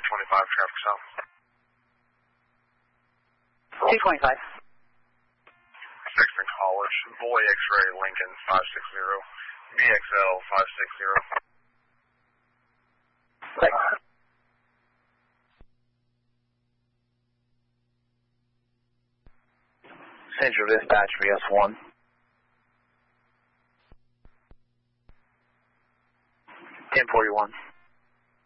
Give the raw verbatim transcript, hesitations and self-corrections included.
twenty-five, traffic south. two twenty-five. Sexton College, Boy X-ray, Lincoln, five six zero, B X L, five six zero. Thanks. Central Dispatch, V S one. ten forty-one.